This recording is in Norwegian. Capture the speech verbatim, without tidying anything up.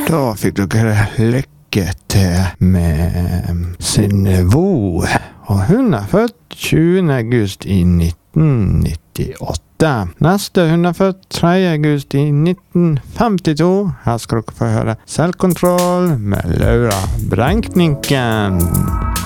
Da fikk dere lykke til med Synnøve. Og hun er født tjuende august i nitten nittiåtte. Neste hun er født tredje august i nitten femtito. Her skal dere få høre Selvkontroll med Laura Brenkninken.